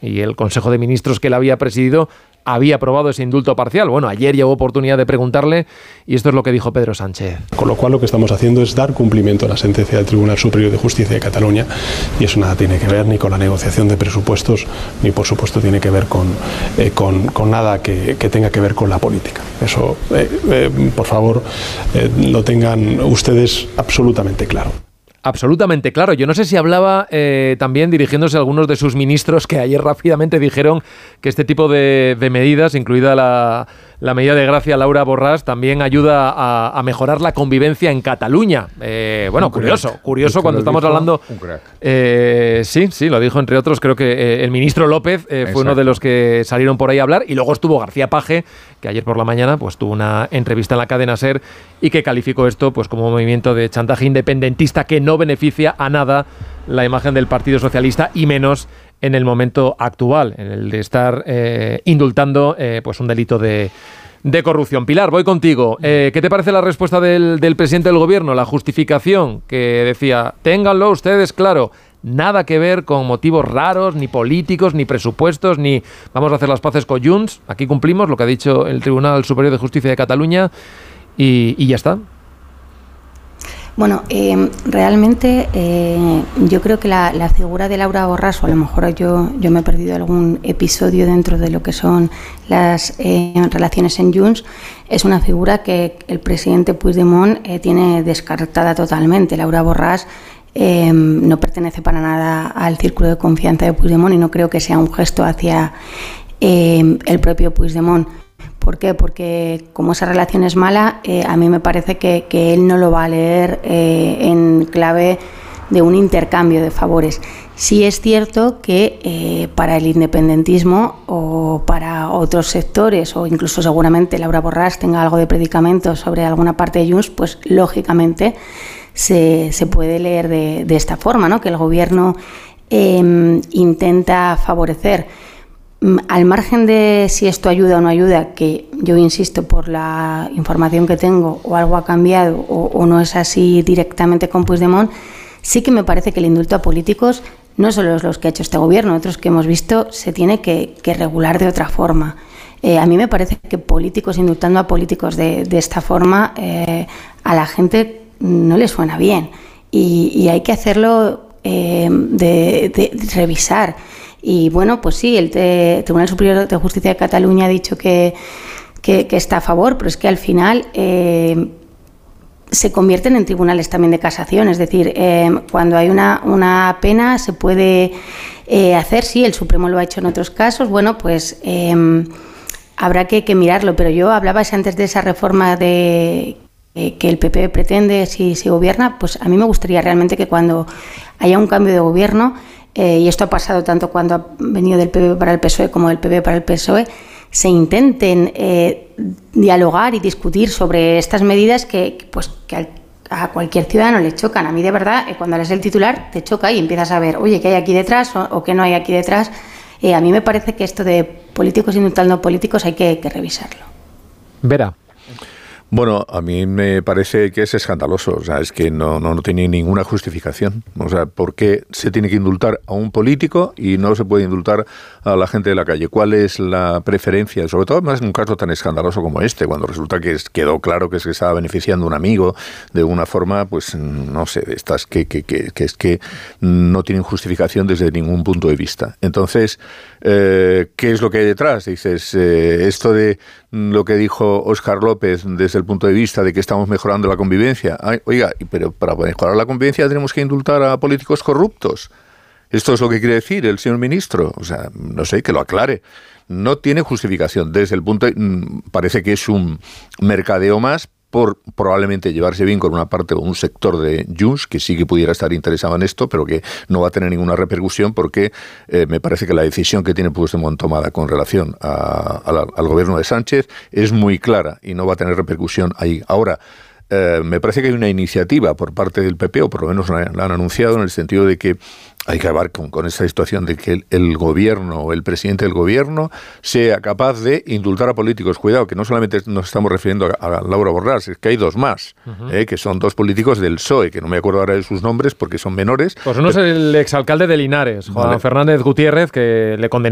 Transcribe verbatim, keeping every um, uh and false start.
y el Consejo de Ministros que él había presidido había aprobado ese indulto parcial. Bueno, ayer ya hubo oportunidad de preguntarle y esto es lo que dijo Pedro Sánchez. Con lo cual lo que estamos haciendo es dar cumplimiento a la sentencia del Tribunal Superior de Justicia de Cataluña y eso nada tiene que ver ni con la negociación de presupuestos ni por supuesto tiene que ver con, eh, con, con nada que, que tenga que ver con la política. Eso, eh, eh, por favor, eh, lo tengan ustedes absolutamente claro. Absolutamente claro. Yo no sé si hablaba eh, también dirigiéndose a algunos de sus ministros que ayer rápidamente dijeron que este tipo de, de medidas, incluida la, la medida de gracia Laura Borràs, también ayuda a, a mejorar la convivencia en Cataluña. Eh, bueno, un curioso, crack. curioso cuando estamos hablando... Eh, sí, sí, lo dijo entre otros. Creo que eh, el ministro López eh, fue uno de los que salieron por ahí a hablar y luego estuvo García Paje, que ayer por la mañana pues tuvo una entrevista en la cadena SER y que calificó esto pues como un movimiento de chantaje independentista que no beneficia a nada la imagen del Partido Socialista y menos en el momento actual, en el de estar eh, indultando eh, pues un delito de, de corrupción. Pilar, voy contigo. Eh, ¿Qué te parece la respuesta del, del presidente del gobierno? La justificación que decía, ténganlo ustedes claro, nada que ver con motivos raros, ni políticos, ni presupuestos, ni vamos a hacer las paces con Junts. Aquí cumplimos lo que ha dicho el Tribunal Superior de Justicia de Cataluña y, y ya está. Bueno, eh, realmente eh, yo creo que la, la figura de Laura Borràs, o a lo mejor yo, yo me he perdido algún episodio dentro de lo que son las eh, relaciones en Junts, es una figura que el presidente Puigdemont eh, tiene descartada totalmente. Laura Borràs eh, no pertenece para nada al círculo de confianza de Puigdemont y no creo que sea un gesto hacia eh, el propio Puigdemont. ¿Por qué? Porque como esa relación es mala, eh, a mí me parece que, que él no lo va a leer eh, en clave de un intercambio de favores. Sí es cierto que eh, para el independentismo o para otros sectores, o incluso seguramente Laura Borràs tenga algo de predicamento sobre alguna parte de Junts, pues lógicamente se, se puede leer de, de esta forma, ¿no? Que el gobierno eh, intenta favorecer. Al margen de si esto ayuda o no ayuda, que yo insisto por la información que tengo, o algo ha cambiado o, o no es así directamente con Puigdemont, sí que me parece que el indulto a políticos, no solo los que ha hecho este gobierno, otros que hemos visto, se tiene que, que regular de otra forma. Eh, a mí me parece que políticos indultando a políticos de, de esta forma eh, a la gente no le suena bien y, y hay que hacerlo eh, de, de, de revisar. Y bueno, pues sí, el Tribunal Superior de Justicia de Cataluña ha dicho que, que, que está a favor, pero es que al final eh, se convierten en tribunales también de casación. Es decir, eh, cuando hay una, una pena se puede eh, hacer, sí, el Supremo lo ha hecho en otros casos, bueno, pues eh, habrá que, que mirarlo. Pero yo hablaba antes de esa reforma de eh, que el P P pretende si, si gobierna, pues a mí me gustaría realmente que cuando haya un cambio de gobierno, Eh, y esto ha pasado tanto cuando ha venido del P P para el P S O E como del P P para el P S O E, se intenten eh, dialogar y discutir sobre estas medidas que, pues, que al, a cualquier ciudadano le chocan. A mí de verdad, eh, cuando lees el titular te choca y empiezas a ver, oye, ¿qué hay aquí detrás o, o qué no hay aquí detrás? Eh, a mí me parece que esto de políticos indultando políticos hay que, que revisarlo. Vera. Bueno, a mí me parece que es escandaloso, o sea, es que no, no, no tiene ninguna justificación. O sea, ¿por qué se tiene que indultar a un político y no se puede indultar a la gente de la calle? ¿Cuál es la preferencia? Sobre todo, además, en un caso tan escandaloso como este, cuando resulta que quedó claro que se estaba beneficiando a un amigo de una forma, pues, no sé, de estas que, que, que, que es que no tienen justificación desde ningún punto de vista. Entonces, eh, ¿qué es lo que hay detrás? Dices, eh, esto de lo que dijo Óscar López desde el punto de vista de que estamos mejorando la convivencia. Ay, oiga, pero para mejorar la convivencia tenemos que indultar a políticos corruptos. ¿Esto es lo que quiere decir el señor ministro? O sea, no sé, que lo aclare. No tiene justificación. Desde el punto de, parece que es un mercadeo más por probablemente llevarse bien con una parte o un sector de Junts que sí que pudiera estar interesado en esto, pero que no va a tener ninguna repercusión porque eh, me parece que la decisión que tiene Puigdemont tomada con relación a, a la, al gobierno de Sánchez es muy clara y no va a tener repercusión ahí. Ahora, eh, me parece que hay una iniciativa por parte del P P, o por lo menos la, la han anunciado, en el sentido de que hay que acabar con, con esta situación de que el, el gobierno o el presidente del gobierno sea capaz de indultar a políticos. Cuidado, que no solamente nos estamos refiriendo a, a Laura Borràs, es que hay dos más, uh-huh. eh, que son dos políticos del P S O E, que no me acuerdo ahora de sus nombres porque son menores. Pues uno pero... es el exalcalde de Linares, Juan vale. Fernández Gutiérrez, que le condenó